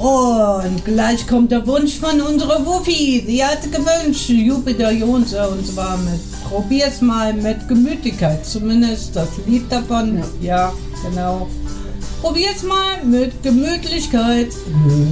Und gleich kommt der Wunsch von unserer Wuffi. Sie hatte gewünscht, Jupiter Jonse, und zwar mit Probier's mal mit Gemütlichkeit. Zumindest das Lied davon. Ja, genau. Probier's mal mit Gemütlichkeit.